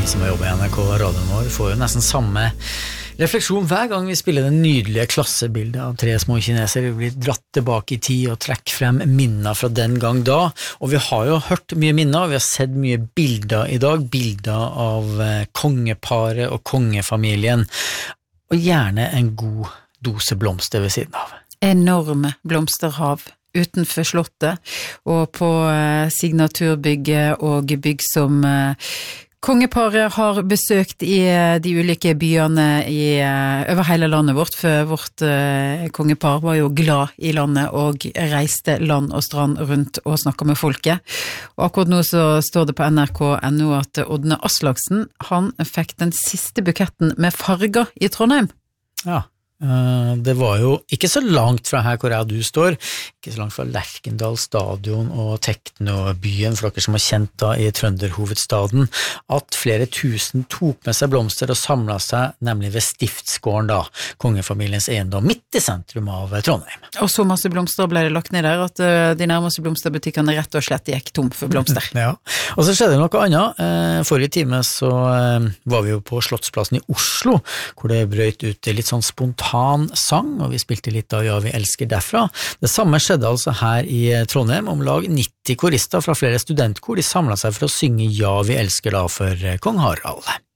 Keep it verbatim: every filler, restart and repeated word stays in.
som har jobbet i N R K radioen vår, får jo nesten samme refleksjon hver gang vi spiller den nydelige klassebildet av tre små kinesere. Vi blir dratt tilbake i tid og trekker frem minner fra den gang da, og vi har jo hørt mye minner, vi har sett mye bilder i dag, bilder av kongeparet og kongefamilien, og gjerne en god dose blomster ved siden av. Enorme blomsterhav utenfor slottet, og på signaturbygget og bygg som kongeparet har besøkt i de ulike byene i, over hele landet vårt, for vårt uh, kongepar var jo glad i landet og reiste land og strand rundt og snakket med folket. Og akkurat nå så står det på N R K punkt N O at Ådne Aslaksen, han fikk den siste buketten med farger i Trondheim. Ja. Det var jo ikke så langt fra her hvor jeg og du står, ikke så langt fra Lerkendal stadion og Teknobyen, for dere som har kjent da i Trønderhovedstaden, at flere tusen tok med seg blomster og samlet seg, nemlig ved Stiftsgården da, kongefamiliens eiendom, midt i sentrum av Trondheim. Og så masse blomster ble det lagt ned der, at de nærmeste blomsterbutikkene rett og slett gikk tom for blomster. Ja, og så skjedde det noe annet. Forrige time så var vi jo på Slottsplassen i Oslo, hvor det brøt ut litt sånn spontant han sang, og vi spilte litt av Ja, vi elsker derfra. Det samme skjedde altså her i Trondheim, om lag nitti korister fra flere studentkor, de samlet seg for å synge Ja, vi elsker da for kong Harald.